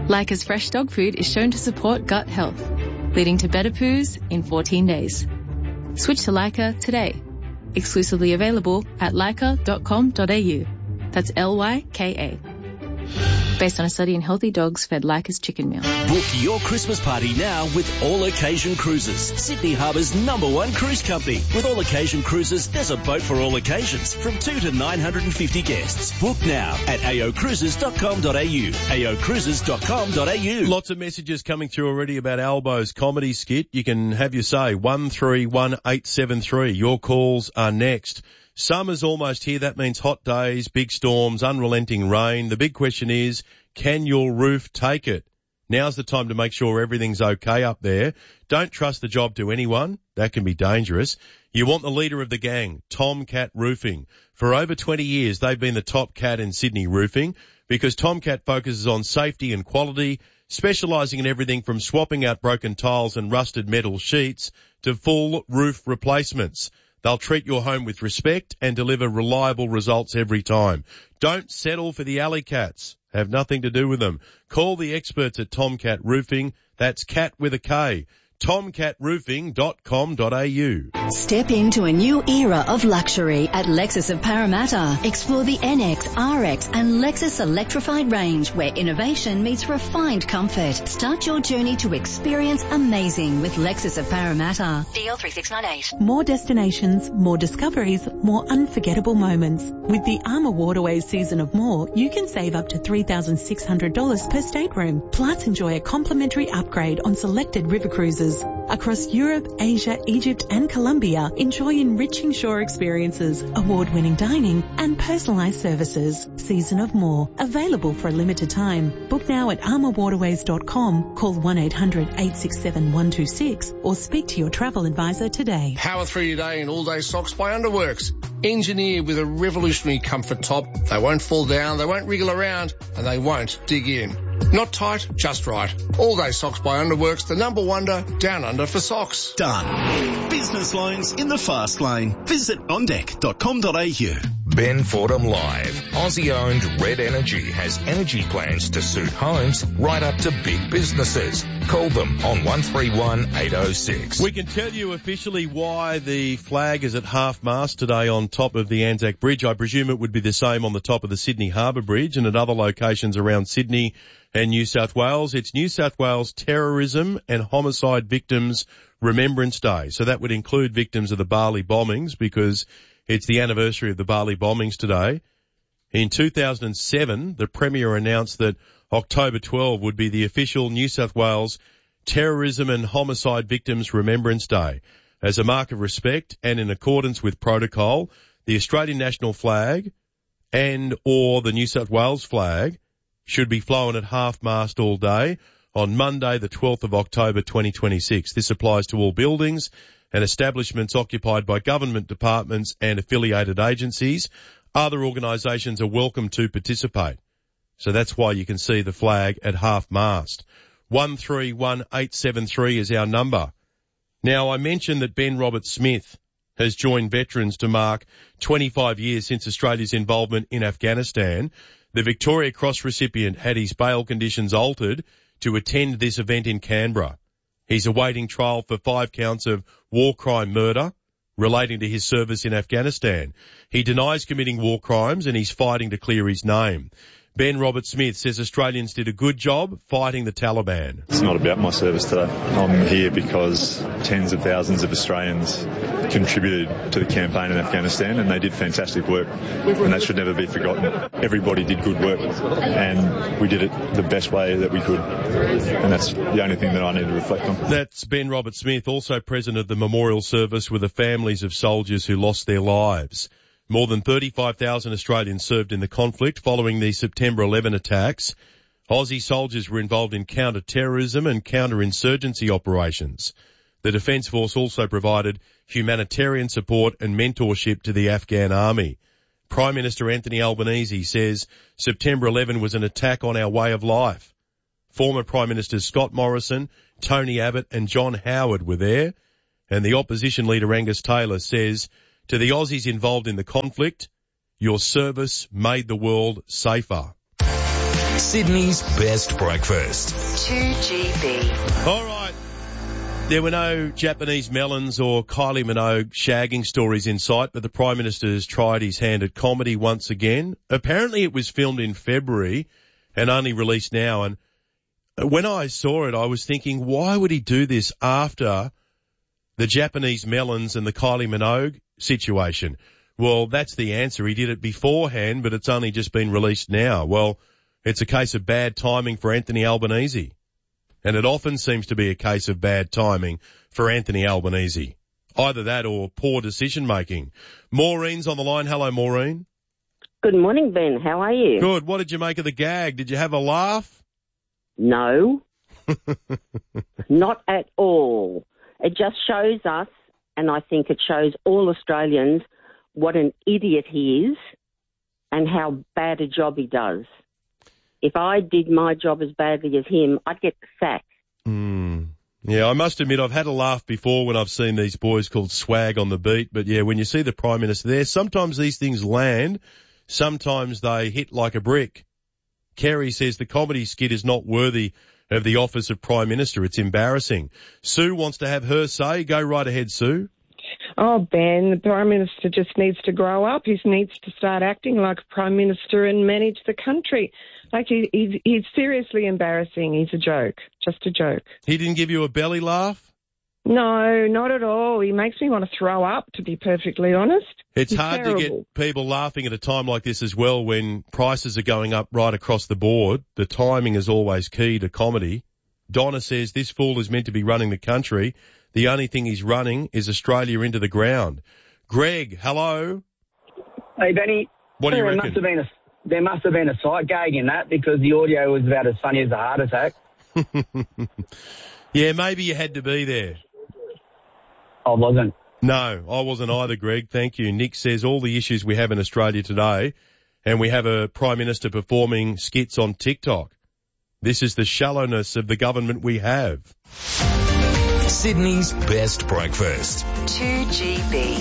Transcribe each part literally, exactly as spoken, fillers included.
Leica's fresh dog food is shown to support gut health, leading to better poos in fourteen days. Switch to Leica today. Exclusively available at leica dot com dot a u. That's L Y K A. Based on a study in healthy dogs fed Leica's chicken meal. Book your Christmas party now with All Occasion Cruises, Sydney Harbour's number one cruise company. With All Occasion Cruises, there's a boat for all occasions, from two to nine hundred fifty guests. Book now at a o cruises dot com dot a u, a o cruises dot com dot a u. Lots of messages coming through already about Albo's comedy skit. You can have your say, one three one eight seven three. Your calls are next. Summer's almost here. That means hot days, big storms, unrelenting rain. The big question is, can your roof take it? Now's the time to make sure everything's okay up there. Don't trust the job to anyone. That can be dangerous. You want the leader of the gang, Tomcat Roofing. For over twenty years, they've been the top cat in Sydney roofing because Tomcat focuses on safety and quality, specialising in everything from swapping out broken tiles and rusted metal sheets to full roof replacements. They'll treat your home with respect and deliver reliable results every time. Don't settle for the alley cats. Have nothing to do with them. Call the experts at Tomcat Roofing. That's cat with a K. tomcat roofing dot com dot a u. Step into a new era of luxury at Lexus of Parramatta. Explore the N X, R X and Lexus electrified range where innovation meets refined comfort. Start your journey to experience amazing with Lexus of Parramatta. D L three six nine eight. More destinations, more discoveries, more unforgettable moments. With the Armour Waterways Season of More, you can save up to three thousand six hundred dollars per stateroom. Plus enjoy a complimentary upgrade on selected river cruises. Across Europe, Asia, Egypt and Colombia, enjoy enriching shore experiences, award-winning dining and personalised services. Season of More, available for a limited time. Book now at armour waterways dot com, call one eight hundred eight six seven one two six or speak to your travel advisor today. Power through your day in all-day socks by Underworks. Engineered with a revolutionary comfort top, they won't fall down, they won't wriggle around and they won't dig in. Not tight, just right. All-day socks by Underworks, the number wonder down under for socks. Done. Business loans in the fast lane. Visit on deck dot com dot a u. Ben Fordham Live. Aussie-owned Red Energy has energy plans to suit homes right up to big businesses. Call them on one three one eight oh six. We can tell you officially why the flag is at half-mast today on top of the Anzac Bridge. I presume it would be the same on the top of the Sydney Harbour Bridge and at other locations around Sydney and New South Wales. It's New South Wales Terrorism and Homicide Victims Remembrance Day. So that would include victims of the Bali bombings because it's the anniversary of the Bali bombings today. In two thousand seven, the Premier announced that October twelfth would be the official New South Wales Terrorism and Homicide Victims Remembrance Day. As a mark of respect and in accordance with protocol, the Australian national flag and or the New South Wales flag should be flown at half-mast all day on Monday, the twelfth of October, twenty twenty-six. This applies to all buildings and establishments occupied by government departments and affiliated agencies. Other organisations are welcome to participate. So that's why you can see the flag at half-mast. one three one eight seven three is our number. Now, I mentioned that Ben Roberts-Smith has joined veterans to mark twenty-five years since Australia's involvement in Afghanistan. The Victoria Cross recipient had his bail conditions altered to attend this event in Canberra. He's awaiting trial for five counts of war crime murder relating to his service in Afghanistan. He denies committing war crimes and he's fighting to clear his name. Ben Roberts-Smith says Australians did a good job fighting the Taliban. It's not about my service today. I'm here because tens of thousands of Australians contributed to the campaign in Afghanistan and they did fantastic work and that should never be forgotten. Everybody did good work and we did it the best way that we could and that's the only thing that I need to reflect on. That's Ben Roberts-Smith, also present at the memorial service with the families of soldiers who lost their lives. More than thirty-five thousand Australians served in the conflict following the September eleventh attacks. Aussie soldiers were involved in counter-terrorism and counter-insurgency operations. The Defence Force also provided humanitarian support and mentorship to the Afghan army. Prime Minister Anthony Albanese says September eleventh was an attack on our way of life. Former Prime Ministers Scott Morrison, Tony Abbott and John Howard were there. And the opposition leader Angus Taylor says, to the Aussies involved in the conflict, your service made the world safer. Sydney's best breakfast. two G B. All right. There were no Japanese melons or Kylie Minogue shagging stories in sight, but the Prime Minister has tried his hand at comedy once again. Apparently it was filmed in February and only released now. And when I saw it, I was thinking, why would he do this after the Japanese melons and the Kylie Minogue situation? Well, that's the answer. He did it beforehand, but it's only just been released now. Well, it's a case of bad timing for Anthony Albanese. And it often seems to be a case of bad timing for Anthony Albanese. Either that or poor decision-making. Maureen's on the line. Hello, Maureen. Good morning, Ben. How are you? Good. What did you make of the gag? Did you have a laugh? No. Not at all. It just shows us, and I think it shows all Australians, what an idiot he is and how bad a job he does. If I did my job as badly as him, I'd get sacked. Mm. Yeah, I must admit I've had a laugh before when I've seen these boys called swag on the beat. But, yeah, when you see the Prime Minister there, sometimes these things land, sometimes they hit like a brick. Kerry says the comedy skit is not worthy of the office of Prime Minister. It's embarrassing. Sue wants to have her say. Go right ahead, Sue. Oh, Ben, the Prime Minister just needs to grow up. He needs to start acting like a Prime Minister and manage the country. Like, he, he's, he's seriously embarrassing. He's a joke. Just a joke. He didn't give you a belly laugh? No, not at all. He makes me want to throw up, to be perfectly honest. It's He's hard terrible. to get people laughing at a time like this as well when prices are going up right across the board. The timing is always key to comedy. Donna says this fool is meant to be running the country. The only thing he's running is Australia into the ground. Greg, hello. Hey, Benny. What do you there reckon? Must have been a, there must have been a sight gag in that because the audio was about as funny as a heart attack. Yeah, maybe you had to be there. I wasn't. No, I wasn't either, Greg. Thank you. Nick says all the issues we have in Australia today, and we have a Prime Minister performing skits on TikTok. This is the shallowness of the government we have. Sydney's best breakfast. two G B.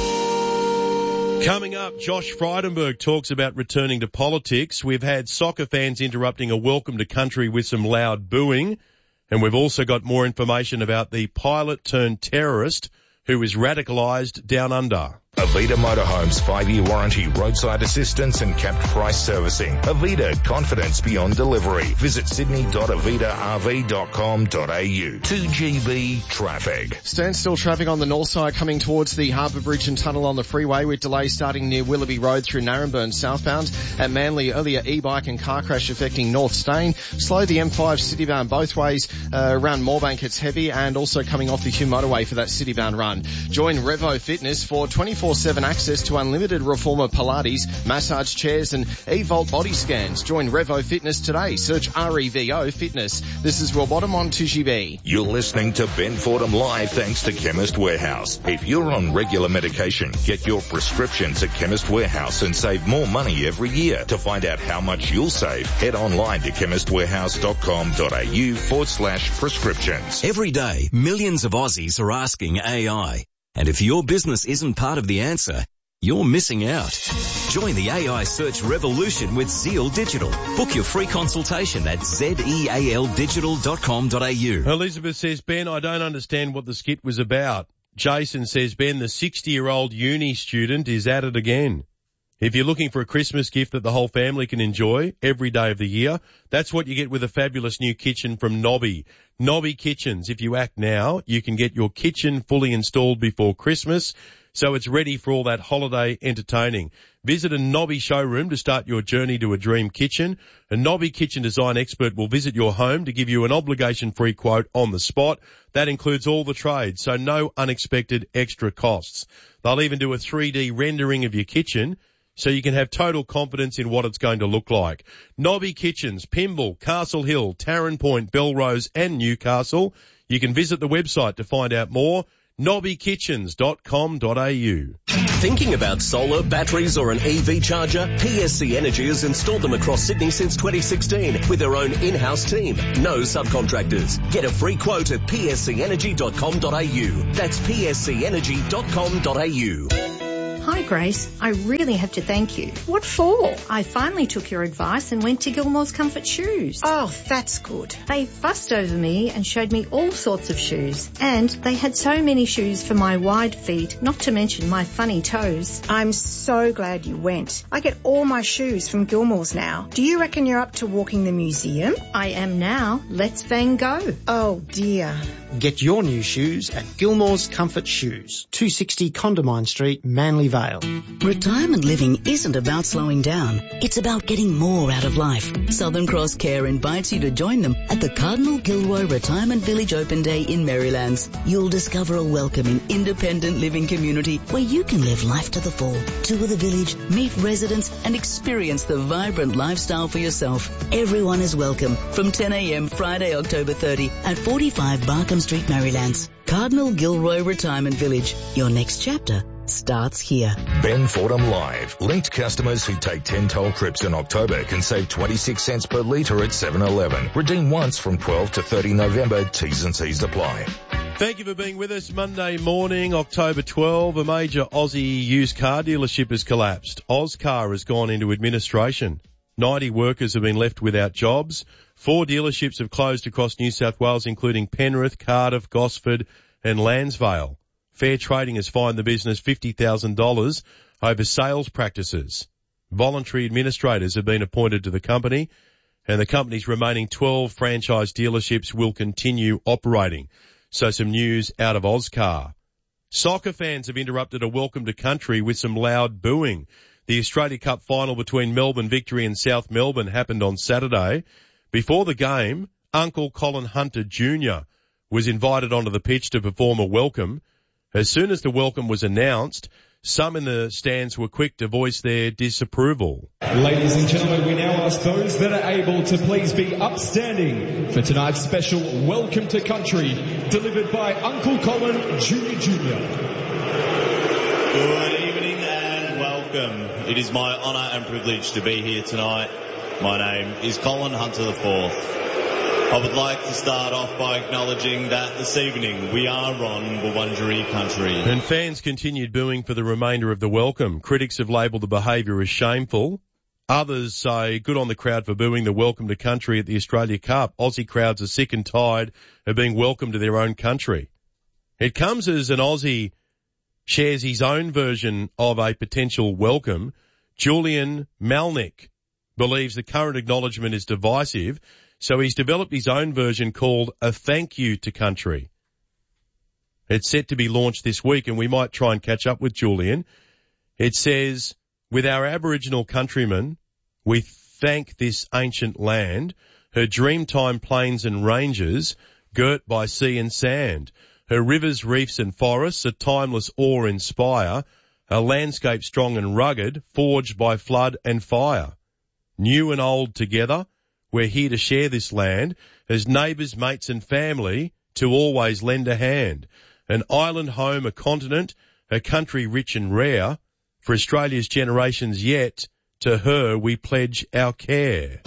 Coming up, Josh Frydenberg talks about returning to politics. We've had soccer fans interrupting a welcome to country with some loud booing. And we've also got more information about the pilot turned terrorist who is radicalised down under. Avita Motorhomes five-year warranty, roadside assistance and capped price servicing. Avita, confidence beyond delivery. Visit sydney dot avita r v dot com dot a u. two G B traffic. Standstill traffic on the north side coming towards the Harbour Bridge and Tunnel on the freeway with delays starting near Willoughby Road through Narrabeen southbound. At Manly, earlier e-bike and car crash affecting North Stain. Slow the M five citybound both ways uh, around Moorebank, it's heavy, and also coming off the Hume motorway for that citybound run. Join Revo Fitness for twenty-four seven access to unlimited reformer Pilates, massage chairs and E-Volt body scans. Join Revo Fitness today. Search R E V O Fitness. This is Will Bottom on two G B. You're listening to Ben Fordham Live thanks to Chemist Warehouse. If you're on regular medication, get your prescriptions at Chemist Warehouse and save more money every year. To find out how much you'll save, head online to chemist warehouse dot com dot a u forward slash prescriptions. Every day, millions of Aussies are asking A I. And if your business isn't part of the answer, you're missing out. Join the A I search revolution with Zeal Digital. Book your free consultation at zeal digital dot com dot a u. Elizabeth says, Ben, I don't understand what the skit was about. Jason says, Ben, the sixty-year-old uni student is at it again. If you're looking for a Christmas gift that the whole family can enjoy every day of the year, that's what you get with a fabulous new kitchen from Nobby. Nobby Kitchens. If you act now, you can get your kitchen fully installed before Christmas, so it's ready for all that holiday entertaining. Visit a Nobby showroom to start your journey to a dream kitchen. A Nobby kitchen design expert will visit your home to give you an obligation-free quote on the spot. That includes all the trades, so no unexpected extra costs. They'll even do a three D rendering of your kitchen, so you can have total confidence in what it's going to look like. Nobby Kitchens, Pymble, Castle Hill, Tarrant Point, Belrose and Newcastle. You can visit the website to find out more, nobby kitchens dot com dot a u. Thinking about solar, batteries or an E V charger? P S C Energy has installed them across Sydney since twenty sixteen with their own in-house team. No subcontractors. Get a free quote at p s c energy dot com dot a u. That's p s c energy dot com dot a u. Hi Grace. I really have to thank you. What for? I finally took your advice and went to Gilmore's Comfort Shoes. Oh, that's good. They fussed over me and showed me all sorts of shoes. And they had so many shoes for my wide feet, not to mention my funny toes. I'm so glad you went. I get all my shoes from Gilmore's now. Do you reckon you're up to walking the museum? I am now. Let's Van go. Oh, dear. Get your new shoes at Gilmore's Comfort Shoes, two sixty Condamine Street, Manly Vale. Retirement living isn't about slowing down. It's about getting more out of life. Southern Cross Care invites you to join them at the Cardinal Gilroy Retirement Village Open Day in Marylands. You'll discover a welcoming, independent living community where you can live life to the full. Tour the village, meet residents, and experience the vibrant lifestyle for yourself. Everyone is welcome from ten a.m. Friday, October thirtieth at forty-five Barkham Street, Marylands. Cardinal Gilroy Retirement Village. Your next chapter starts here. Ben Fordham Live. Linked customers who take ten toll trips in October can save twenty-six cents per litre at seven eleven. Redeem once from twelve to thirty November. T's and C's apply. Thank you for being with us. Monday morning, October twelfth, a major Aussie used car dealership has collapsed. Ozcar has gone into administration. ninety workers have been left without jobs. Four dealerships have closed across New South Wales, including Penrith, Cardiff, Gosford and Lansvale. Fair Trading has fined the business fifty thousand dollars over sales practices. Voluntary administrators have been appointed to the company, and the company's remaining twelve franchise dealerships will continue operating. So some news out of Ozcar. Soccer fans have interrupted a welcome to country with some loud booing. The Australia Cup final between Melbourne Victory and South Melbourne happened on Saturday. Before the game, Uncle Colin Hunter Junior was invited onto the pitch to perform a welcome. As soon as the welcome was announced, some in the stands were quick to voice their disapproval. Ladies and gentlemen, we now ask those that are able to please be upstanding for tonight's special Welcome to Country, delivered by Uncle Colin Junior Junior Good evening and welcome. It is my honour and privilege to be here tonight. My name is Colin Hunter the fourth. I would like to start off by acknowledging that this evening we are on Wurundjeri country. And fans continued booing for the remainder of the welcome. Critics have labelled the behaviour as shameful. Others say good on the crowd for booing the welcome to country at the Australia Cup. Aussie crowds are sick and tired of being welcomed to their own country. It comes as an Aussie shares his own version of a potential welcome. Julian Malnick believes the current acknowledgement is divisive, so he's developed his own version called a thank you to country. It's set to be launched this week, and we might try and catch up with Julian. It says, with our Aboriginal countrymen, we thank this ancient land, her dreamtime plains and ranges, girt by sea and sand. Her rivers, reefs and forests, a timeless awe inspire, a landscape strong and rugged, forged by flood and fire. New and old together, we're here to share this land, as neighbours, mates and family, to always lend a hand. An island home, a continent, a country rich and rare, for Australia's generations yet, to her we pledge our care.